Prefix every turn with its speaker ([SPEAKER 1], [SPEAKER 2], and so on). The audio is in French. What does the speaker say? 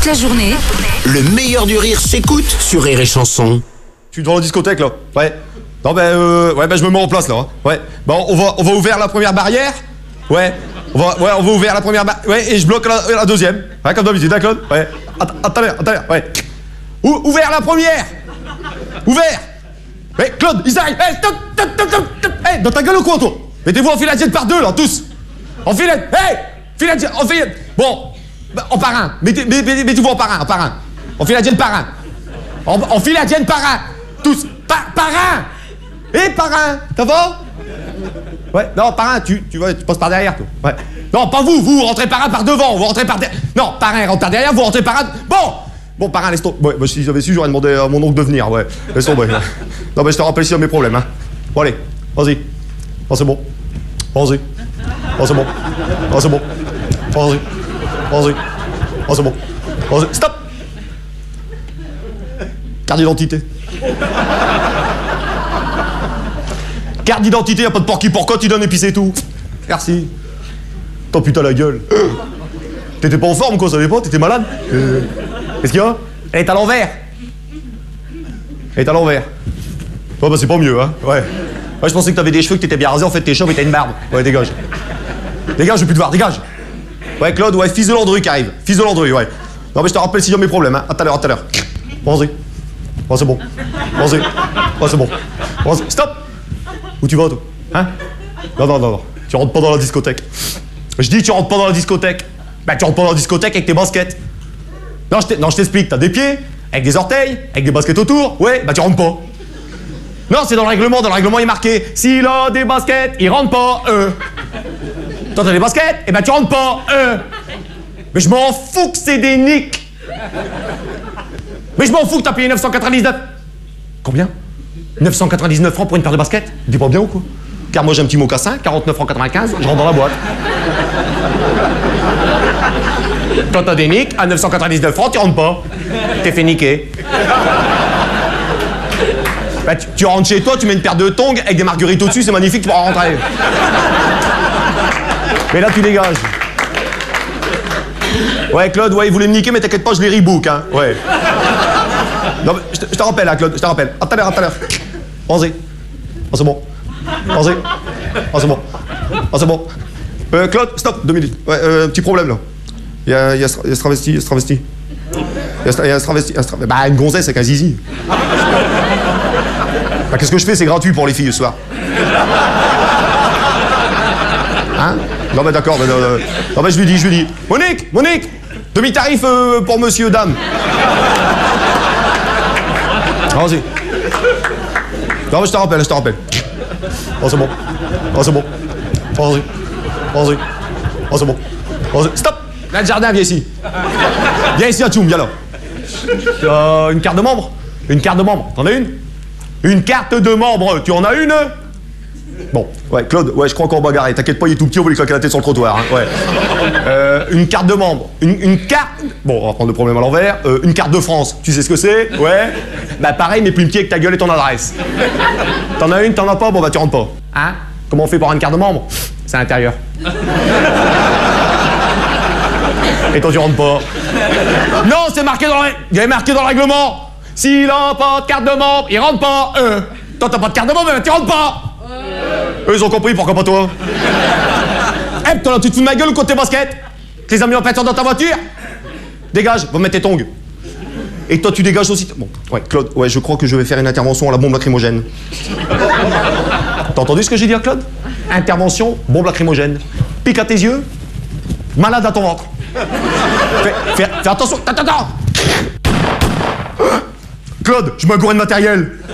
[SPEAKER 1] Toute la journée,
[SPEAKER 2] Le meilleur du rire s'écoute sur Rire et Chanson.
[SPEAKER 3] Je suis devant la discothèque là. Ouais. Non je me mets en place là. Hein. Ouais. Bon, on va ouvrir la première barrière. Ouais. On va ouvrir la première barrière. Ouais, et je bloque la deuxième. Ouais, comme d'habitude, hein, Claude. Ouais. Attendez. Ouais. Ouvert la première. Ouvert. Ouais, Claude, ils arrivent. Hey, stop. Hey, dans ta gueule ou quoi, toi? Mettez-vous en filadienne par deux là, tous. En filade. Hey, filadienne, en filade. Bon, en parrain. Mettez-vous en parrain, En filadienne parrain. En filadienne parrain. Tous. Parrain. Eh, parrain, ça va? Ouais, non, parrain, tu passes par derrière, toi. Ouais. Non, pas vous rentrez parrain par devant, vous rentrez par derrière. Non, parrain rentre par derrière, vous rentrez parrain. Bon, parrain, laisse tomber. Ouais, si j'avais su, j'aurais demandé à mon oncle de venir, ouais. Laisse tomber. Non, mais je te rappelle ici mes problèmes, hein. Bon, allez, vas-y. Oh, c'est bon. Vas-y. Oh, c'est bon. Oh, c'est bon. Vas-y. Oh, c'est bon. Vas-y. Stop. Carte d'identité. Carte d'identité, y'a pas de porc-qui porcotte, il donne épice et tout. Merci. T'en putain la gueule. T'étais pas en forme quoi, ça savais pas? T'étais malade? Qu'est-ce qu'il y a? Elle est à l'envers. Ouais, bah c'est pas mieux, hein. Ouais, je pensais que t'avais des cheveux, que t'étais bien rasé, en fait t'es chauve et t'as une barbe. Ouais, dégage. Dégage, je veux plus te voir, dégage. Ouais, Claude, ouais, fils de Landru qui arrive. Fils de Landru, ouais. Non, mais je te rappelle si j'ai mes problèmes, hein. À tout à l'heure. Vas-y. Oh, c'est bon. Vas-y. Oh, c'est bon. Vas-y. Stop. Où tu vas, toi? Hein? Non. Tu rentres pas dans la discothèque. Je dis, tu rentres pas dans la discothèque. Bah, tu rentres pas dans la discothèque avec tes baskets. Non, je t'explique. T'as des pieds, avec des orteils, avec des baskets autour. Ouais, bah, tu rentres pas. Non, c'est dans le règlement. Dans le règlement, il est marqué s'il a des baskets, il rentre pas. Toi, t'as des baskets, et bah, tu rentres pas. Mais je m'en fous que c'est des nicks. Mais je m'en fous que t'as payé 999. Combien? 999 francs pour une paire de baskets? Dis pas bien ou quoi? Car moi j'ai un petit mocassin, 49 francs 95, je rentre dans la boîte. Quand t'as des nicks, à 999 francs, tu rentres pas. T'es fait niquer. Bah, tu rentres chez toi, tu mets une paire de tongs avec des marguerites au-dessus, c'est magnifique, tu pourras rentrer. Mais là, tu dégages. Ouais, Claude, ouais, il voulait me niquer, mais t'inquiète pas, je les rebook, hein. Ouais. Non, mais je te rappelle, hein, Claude, je te rappelle. À tout à l'heure. Vas-y. Oh, c'est bon. Vas-y. Oh, c'est bon. Oh, c'est bon. Claude, stop, 2 minutes. Ouais, petit problème, là. Il y a ce travesti. Il y a ce travesti. Bah, une gonzesse avec un zizi. Bah, qu'est-ce que je fais? C'est gratuit pour les filles ce soir. Hein? Non, bah, d'accord. Non, bah, je lui dis. Monique, demi-tarif pour monsieur, dame. Vas-y. Non, mais je te rappelle. Oh, c'est bon. Vas-y. Oh, c'est bon. Stop. Là, le jardin, viens ici. Viens ici, Atchoum, viens là. Une carte de membre? T'en as une? Une carte de membre, tu en as une? Bon, ouais, Claude, ouais, je crois qu'on va bagarrer. T'inquiète pas, il est tout petit, on va lui claquer la tête sur le trottoir. Hein, ouais. Une carte de membre. Une carte... Bon, on va prendre le problème à l'envers. Une carte de France, tu sais ce que c'est? Ouais. Bah pareil, mais plus petit avec ta gueule et ton adresse. T'en as une, t'en as pas? Bon, bah tu rentres pas. Hein? Comment on fait pour avoir une carte de membre? C'est à l'intérieur. Et toi, tu rentres pas. Non, c'est marqué dans le... Il y avait marqué dans le règlement. S'il a pas de carte de membre, il rentre pas. Toi, t'as pas de carte de membre, mais tu rentres pas. Eux, ils ont compris, pourquoi pas toi? Eh, toi là, tu te fous de ma gueule ou quoi tes baskets? Tu les as mis en peinture dans ta voiture? Dégage, va mettre tes tongs. Et toi, tu dégages aussi. Bon, ouais, Claude, ouais, je crois que je vais faire une intervention à la bombe lacrymogène. T'as entendu ce que j'ai dit à Claude? Intervention, bombe lacrymogène. Pique à tes yeux, malade à ton ventre. Fais attention. Attends. Claude, je m'agoure de matériel.